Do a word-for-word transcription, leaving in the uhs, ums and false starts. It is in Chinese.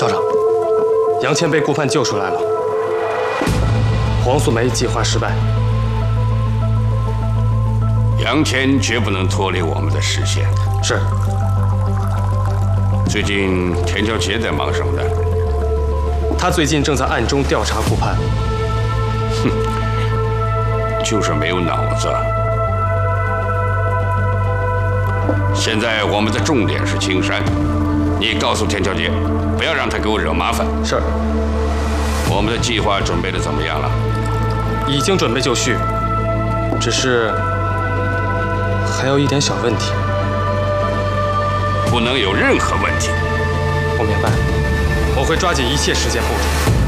校长，杨谦被顾盼救出来了，黄素梅计划失败。 杨谦绝不能脱离我们的视线。 是。 最近田小杰在忙什么呢？ 他最近正在暗中调查顾盼。 哼，就是没有脑子。现在我们的重点是青山，你告诉田小杰，不要让他给我惹麻烦。 是。 我们的计划准备的怎么样了？ 已经准备就绪，只是还有一点小问题。 不能有任何问题。 我明白，我会抓紧一切时间部署。